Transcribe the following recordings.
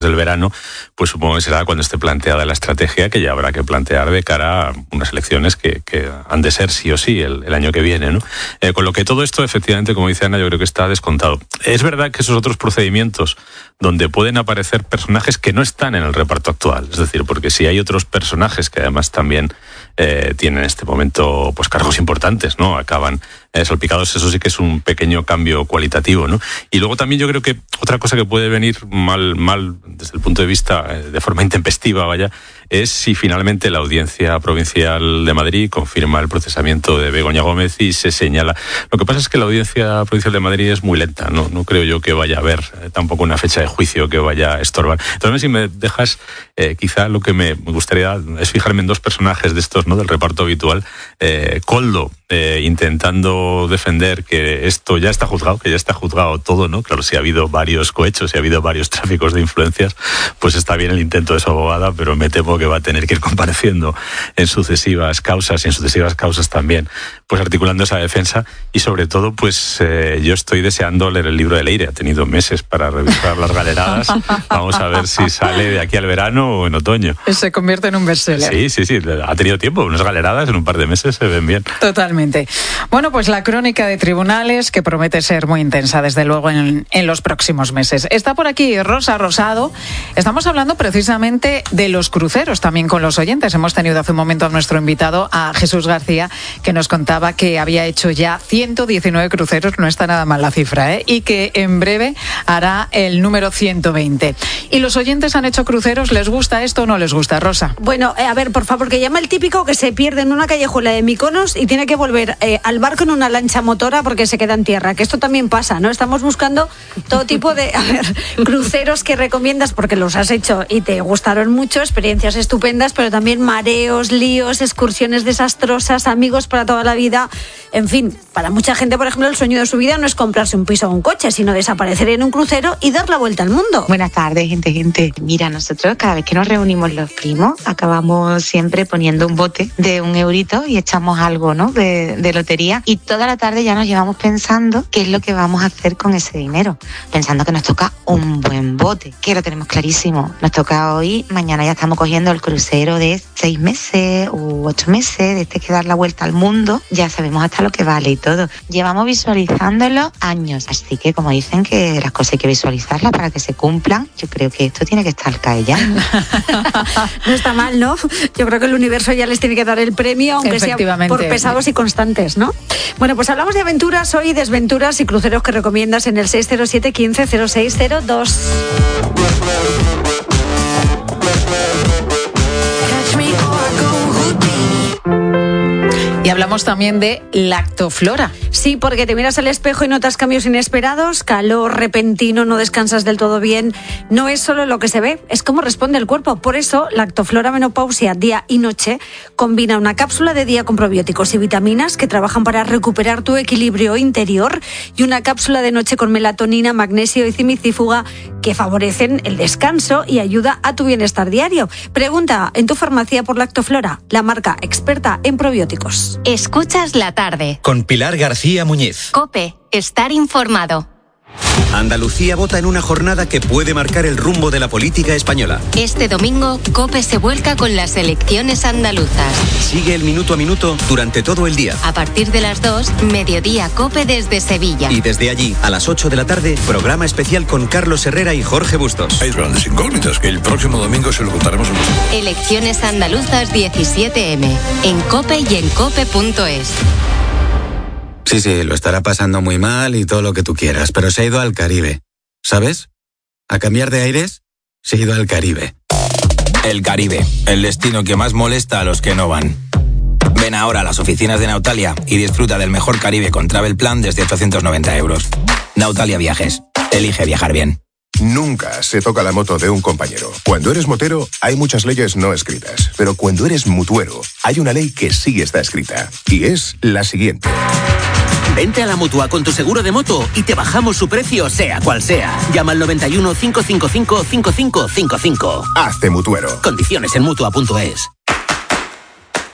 del verano, pues supongo que será cuando esté planteada la estrategia que ya habrá que plantear de cara a unas elecciones que han de ser sí o sí el año que viene, ¿no? Con lo que todo esto, efectivamente, como dice Ana, yo creo que está descontado. Es verdad que esos otros procedimientos donde pueden aparecer personajes que no están en el reparto actual, es decir, porque si hay otros personajes que además también tienen en este momento pues cargos importantes, ¿no? Acaban salpicados, eso sí que es un pequeño cambio cualitativo, ¿no? Y luego también yo creo que otra cosa que puede venir mal desde el punto de vista de forma intempestiva, es si finalmente la Audiencia Provincial de Madrid confirma el procesamiento de Begoña Gómez y se señala. Lo que pasa es que la Audiencia Provincial de Madrid es muy lenta, no creo yo que vaya a haber tampoco una fecha de juicio que vaya a estorbar. Entonces, si me dejas, quizá lo que me gustaría es fijarme en dos personajes de estos, ¿no? Del reparto habitual. Koldo, intentando defender que esto ya está juzgado, que ya está juzgado todo, ¿no? Claro, si ha habido varios cohechos, si ha habido varios tráficos de influencias, pues está bien el intento de su abogada, pero me temo que va a tener que ir compareciendo en sucesivas causas y en sucesivas causas también, pues articulando esa defensa. Y sobre todo, pues yo estoy deseando leer el libro de Leire. Ha tenido meses para revisar las galeradas. Vamos a ver si sale de aquí al verano o en otoño. Se convierte en un bestseller. Sí, ha tenido tiempo. Unas galeradas en un par de meses se ven bien. Totalmente. Bueno, pues la crónica de tribunales, que promete ser muy intensa, desde luego, en los próximos meses. Está por aquí Rosa Rosado. Estamos hablando precisamente de los cruceros, también con los oyentes. Hemos tenido hace un momento a nuestro invitado, a Jesús García, que nos contaba que había hecho ya 119 cruceros, no está nada mal la cifra, y que en breve hará el número 120. ¿Y los oyentes han hecho cruceros? ¿Les gusta esto o no les gusta, Rosa? Bueno, a ver, por favor, que llama el típico que se pierde en una callejuela de Mykonos y tiene que volver al barco en una lancha motora porque se queda en tierra, que esto también pasa, ¿no? Estamos buscando todo tipo de cruceros que recomiendas porque los has hecho y te gustaron mucho, experiencias estupendas, pero también mareos, líos, excursiones desastrosas, amigos para toda la vida. En fin, para mucha gente, por ejemplo, el sueño de su vida no es comprarse un piso o un coche, sino desaparecer en un crucero y dar la vuelta al mundo. Buenas tardes, gente. Mira, nosotros cada vez que nos reunimos los primos, acabamos siempre poniendo un bote de €1 y echamos algo, ¿no? de lotería, y toda la tarde ya nos llevamos pensando qué es lo que vamos a hacer con ese dinero, pensando que nos toca un buen bote, que lo tenemos clarísimo. Nos toca hoy, mañana ya estamos cogiendo el crucero de 6 meses u 8 meses, de este que dar la vuelta al mundo, ya sabemos hasta lo que vale y todo. Llevamos visualizándolo años, así que como dicen que las cosas hay que visualizarlas para que se cumplan, yo creo que esto tiene que estar cae ya. No está mal, ¿no? Yo creo que el universo ya les tiene que dar el premio, aunque sea por pesados y constantes, ¿no? Bueno, pues hablamos de aventuras hoy, desventuras y cruceros que recomiendas en el 607 15 0602. Y hablamos también de lactoflora. Sí, porque te miras al espejo y notas cambios inesperados, calor repentino, no descansas del todo bien. No es solo lo que se ve, es cómo responde el cuerpo. Por eso, Lactoflora Menopausia Día y Noche combina una cápsula de día con probióticos y vitaminas que trabajan para recuperar tu equilibrio interior y una cápsula de noche con melatonina, magnesio y cimicífuga que favorecen el descanso y ayuda a tu bienestar diario. Pregunta en tu farmacia por Lactoflora, la marca experta en probióticos. Escuchas la tarde. Con Pilar García Muñiz. COPE, estar informado. Andalucía vota en una jornada que puede marcar el rumbo de la política española. Este domingo, COPE se vuelca con las elecciones andaluzas. Sigue el minuto a minuto durante todo el día. A partir de las 2, Mediodía COPE desde Sevilla. Y desde allí, a las 8 de la tarde, programa especial con Carlos Herrera y Jorge Bustos. Hay grandes incógnitas que el próximo domingo se lo contaremos a nosotros. Elecciones andaluzas 17M. En COPE y en COPE.es. Sí, lo estará pasando muy mal y todo lo que tú quieras, pero se ha ido al Caribe. ¿Sabes? A cambiar de aires, se ha ido al Caribe. El Caribe, el destino que más molesta a los que no van. Ven ahora a las oficinas de Nautalia y disfruta del mejor Caribe con Travel Plan desde 890 €. Nautalia Viajes. Elige viajar bien. Nunca se toca la moto de un compañero. Cuando eres motero, hay muchas leyes no escritas. Pero cuando eres mutuero, hay una ley que sí está escrita. Y es la siguiente. Vente a la Mutua con tu seguro de moto y te bajamos su precio, sea cual sea. Llama al 91 555 5555. Hazte mutuero. Condiciones en Mutua.es.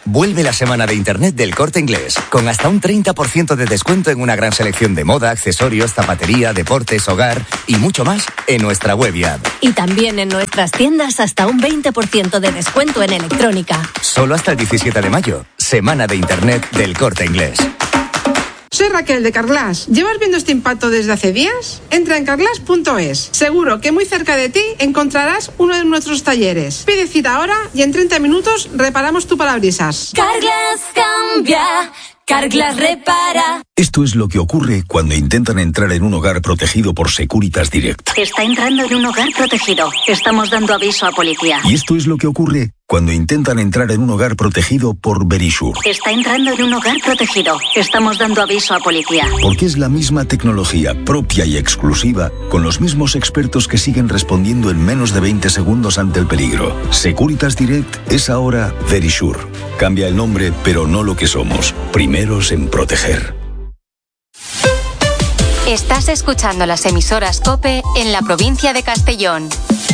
Vuelve la semana de Internet del Corte Inglés, con hasta un 30% de descuento en una gran selección de moda, accesorios, zapatería, deportes, hogar y mucho más en nuestra web y app. Y también en nuestras tiendas hasta un 20% de descuento en electrónica. Solo hasta el 17 de mayo, semana de Internet del Corte Inglés. Soy Raquel de Carglass. ¿Llevas viendo este impacto desde hace días? Entra en carglass.es. Seguro que muy cerca de ti encontrarás uno de nuestros talleres. Pide cita ahora y en 30 minutos reparamos tu parabrisas. Carglass cambia, Carglass repara. Esto es lo que ocurre cuando intentan entrar en un hogar protegido por Securitas Direct. Está entrando en un hogar protegido. Estamos dando aviso a policía. Y esto es lo que ocurre cuando intentan entrar en un hogar protegido por Verisure. Está entrando en un hogar protegido. Estamos dando aviso a policía. Porque es la misma tecnología propia y exclusiva, con los mismos expertos que siguen respondiendo en menos de 20 segundos ante el peligro. Securitas Direct es ahora Verisure. Cambia el nombre, pero no lo que somos. Primeros en proteger. Estás escuchando las emisoras COPE en la provincia de Castellón.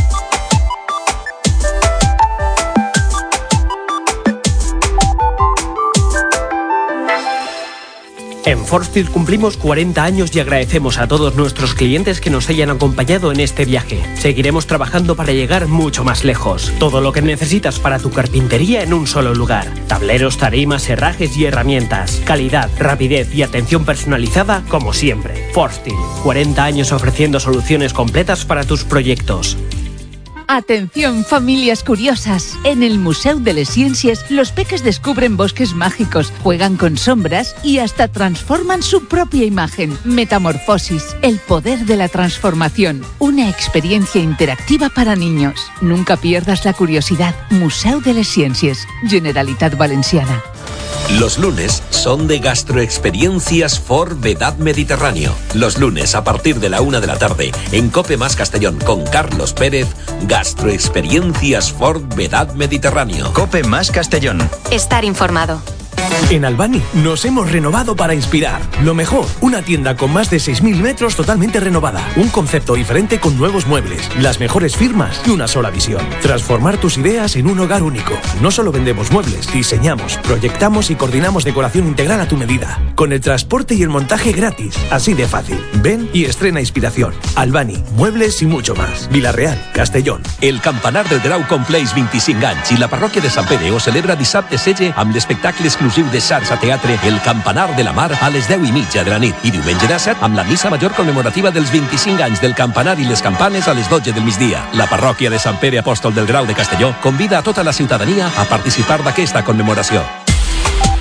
En Forstil cumplimos 40 años y agradecemos a todos nuestros clientes que nos hayan acompañado en este viaje. Seguiremos trabajando para llegar mucho más lejos. Todo lo que necesitas para tu carpintería en un solo lugar. Tableros, tarimas, herrajes y herramientas. Calidad, rapidez y atención personalizada como siempre. Forstil, 40 años ofreciendo soluciones completas para tus proyectos. Atención, familias curiosas. En el Museu de les Ciències, los peques descubren bosques mágicos, juegan con sombras y hasta transforman su propia imagen. Metamorfosis, el poder de la transformación. Una experiencia interactiva para niños. Nunca pierdas la curiosidad. Museu de les Ciències, Generalitat Valenciana. Los lunes son de Gastroexperiencias for Vedad Mediterráneo. Los lunes a partir de la 1 de la tarde en COPE más Castellón con Carlos Pérez, Gastroexperiencias for Vedad Mediterráneo. COPE más Castellón. Estar informado. En Albani nos hemos renovado para inspirar. Lo mejor, una tienda con más de 6.000 metros totalmente renovada. Un concepto diferente con nuevos muebles, las mejores firmas y una sola visión. Transformar tus ideas en un hogar único. No solo vendemos muebles, diseñamos, proyectamos y coordinamos decoración integral a tu medida. Con el transporte y el montaje gratis. Así de fácil. Ven y estrena inspiración. Albani, muebles y mucho más. Vila-real, Castellón. El campanar del Grau compleix 25 anys i la parròquia de Sant Pere ho celebra dissabte 16 amb l'espectacle exclusiu de Sarsa Teatre El Campanar de la Mar a les 10:30 de la nit i diumenge 17 amb la missa major commemorativa dels 25 anys del campanar i les campanes a les 12 del migdia. La parròquia de Sant Pere Apòstol del Grau de Castelló convida a tota la ciutadania a participar d'aquesta commemoració.